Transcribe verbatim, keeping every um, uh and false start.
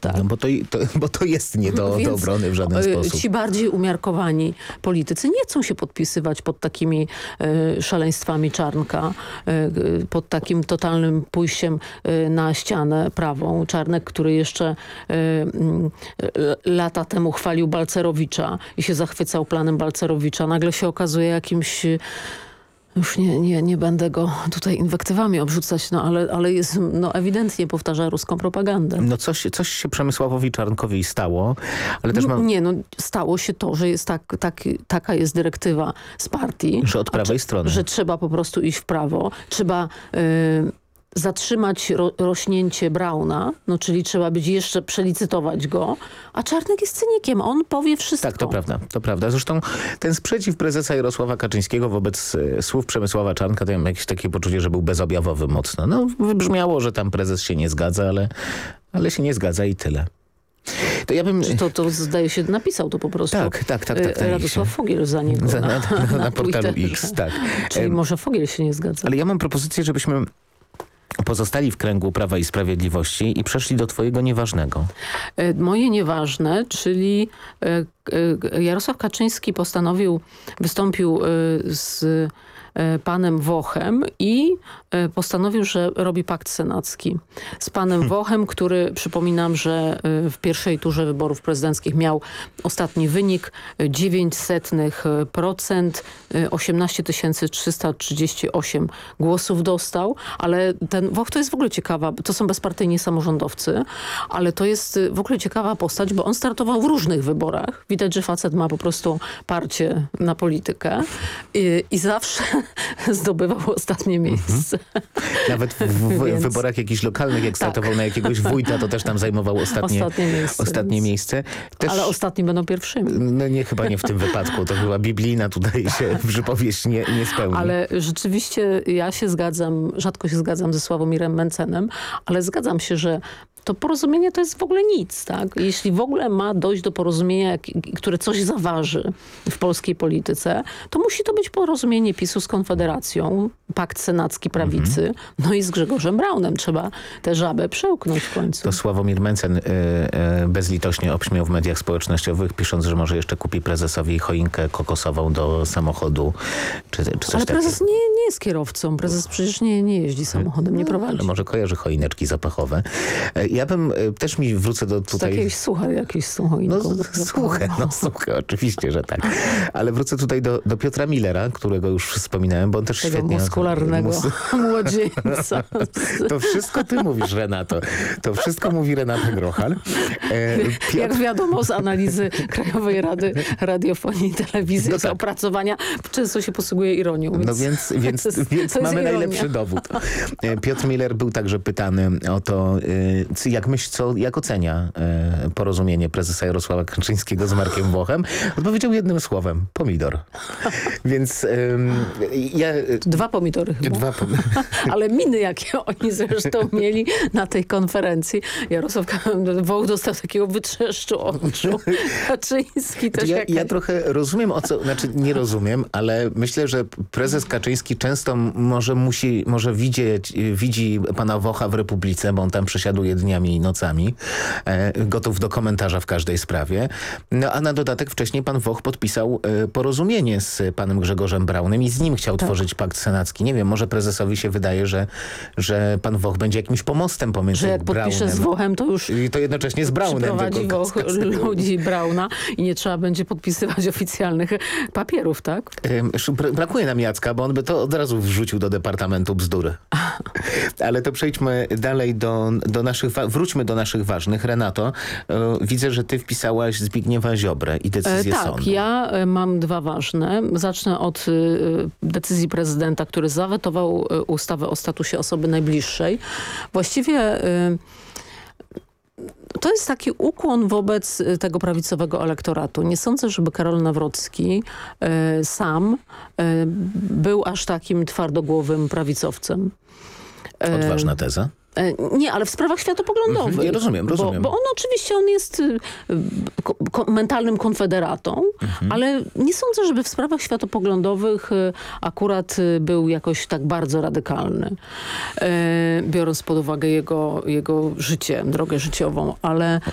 tak? No bo to, to, bo to jest nie do, do obrony w żaden sposób. Ci bardziej umiarkowani politycy nie chcą się podpisywać pod takimi y, szaleństwami Czarnka, y, pod takim totalnym pójściem y, na ścianę prawą. Czarnek, który jeszcze y, y, lata temu chwalił Balcerowicza i się zachwycał planem Balcerowicza, nagle się okazuje jakimś... Już nie, nie, nie będę go tutaj inwektywami obrzucać, no ale, ale jest, no ewidentnie powtarza ruską propagandę. No coś, coś się Przemysławowi Czarnkowi stało, ale też mam... Nie, no stało się to, że jest tak, tak, taka jest dyrektywa z partii. Że od prawej a, strony. Że trzeba po prostu iść w prawo. Trzeba... Yy, zatrzymać ro rośnięcie Brauna, no czyli trzeba być jeszcze przelicytować go, a Czarnek jest cynikiem, on powie wszystko. Tak, to prawda, to prawda. Zresztą ten sprzeciw prezesa Jarosława Kaczyńskiego wobec e, słów Przemysława Czarnka, to ja mam jakieś takie poczucie, że był bezobjawowy mocno. No wybrzmiało, że tam prezes się nie zgadza, ale, ale się nie zgadza i tyle. To ja bym... To, to zdaje się, napisał to po prostu. Tak, tak, tak. tak, tak Radosław Fogiel za niego za, na, na, na, na portalu Twitterze. X, tak. Czyli może Fogiel się nie zgadza. Ale ja mam propozycję, żebyśmy pozostali w kręgu Prawa i Sprawiedliwości i przeszli do twojego nieważnego. Moje nieważne, czyli Jarosław Kaczyński postanowił, wystąpił z panem Wochem i postanowił, że robi pakt senacki z panem hmm. Wochem, który, przypominam, że w pierwszej turze wyborów prezydenckich miał ostatni wynik dziewięć setnych procent, osiemnaście tysięcy trzysta trzydzieści osiem głosów dostał, ale ten Woch to jest w ogóle ciekawa, to są bezpartyjni samorządowcy, ale to jest w ogóle ciekawa postać, bo on startował w różnych wyborach. Widać, że facet ma po prostu parcie na politykę i, i zawsze zdobywał ostatnie miejsce. Nawet w, w, Więc... w wyborach jakichś lokalnych, jak startował tak. na jakiegoś wójta, to też tam zajmował ostatnie, ostatnie miejsce. Ostatnie więc... miejsce. Też... Ale ostatni będą pierwszymi. No nie, chyba nie w tym wypadku. To była biblijna tutaj się przypowieść nie, nie spełni. Ale rzeczywiście ja się zgadzam, rzadko się zgadzam ze Sławomirem Mencenem, ale zgadzam się, że to porozumienie to jest w ogóle nic, tak? Jeśli w ogóle ma dojść do porozumienia, które coś zaważy w polskiej polityce, to musi to być porozumienie PiSu z Konfederacją, pakt senacki prawicy, mm-hmm. no i z Grzegorzem Braunem. Trzeba tę żabę przełknąć w końcu. To Sławomir Mencen y, y, bezlitośnie obśmiał w mediach społecznościowych, pisząc, że może jeszcze kupi prezesowi choinkę kokosową do samochodu, czy, czy coś Ale prezes takiego. nie, nie jest kierowcą. Prezes przecież nie, nie jeździ samochodem, nie prowadzi. Ale może kojarzy choineczki zapachowe. Ja bym, też mi wrócę do tutaj... Jakieś suchar, jakieś z tą choinką. No suche, no suche, oczywiście, że tak. Ale wrócę tutaj do, do Piotra Millera, którego już wspominałem, bo on też Tego świetnie... muskularnego mus... młodzieńca. To wszystko ty mówisz, Renato. To wszystko mówi Renata Grochal. E, Piotr... Jak wiadomo z analizy Krajowej Rady Radiofonii i Telewizji, no tak. z opracowania, często się posługuje ironią. Więc no więc, więc, jest, więc mamy ironia. Najlepszy dowód. Piotr Miller był także pytany o to, jak myśl, co, jak ocenia e, porozumienie prezesa Jarosława Kaczyńskiego z Markiem Wochem. Odpowiedział jednym słowem. Pomidor. Więc e, ja... Dwa pomidory chyba. Dwa pom Ale miny, jakie oni zresztą mieli na tej konferencji. Jarosław Woch dostał takiego wytrzeszczu oczu. Kaczyński też ja, jaka... ja trochę rozumiem, o co... Znaczy nie rozumiem, ale myślę, że prezes Kaczyński często może musi, może widzieć, widzi pana Wocha w Republice, bo on tam przesiaduje dniami i nocami, e, gotów do komentarza w każdej sprawie. No a na dodatek wcześniej pan Woch podpisał e, porozumienie z panem Grzegorzem Braunem i z nim chciał tak. tworzyć pakt senacki. Nie wiem, może prezesowi się wydaje, że, że pan Woch będzie jakimś pomostem pomiędzy Że jak Braunem. podpisze z Wochem, to już I to jednocześnie z Braunem. Przyprowadzi Woch ludzi Brauna i nie trzeba będzie podpisywać oficjalnych papierów, tak? E, brakuje nam Jacka, bo on by to od razu wrzucił do Departamentu Bzdury. Ale to przejdźmy dalej do, do naszych, wróćmy do naszych ważnych. Renato, widzę, że ty wpisałaś Zbigniewa Ziobrę i decyzję e, tak, sądu. Tak, ja mam dwa ważne. Zacznę od y, decyzji prezydenta, który zawetował y, ustawę o statusie osoby najbliższej. Właściwie... Y, To jest taki ukłon wobec tego prawicowego elektoratu. Nie sądzę, żeby Karol Nawrocki y, sam y, był aż takim twardogłowym prawicowcem. Odważna teza. Nie, ale w sprawach światopoglądowych. Ja rozumiem, rozumiem. Bo, bo on oczywiście on jest y, ko, ko, mentalnym konfederatą, mhm. ale nie sądzę, żeby w sprawach światopoglądowych y, akurat y, był jakoś tak bardzo radykalny. Y, biorąc pod uwagę jego, jego życie, drogę życiową. Ale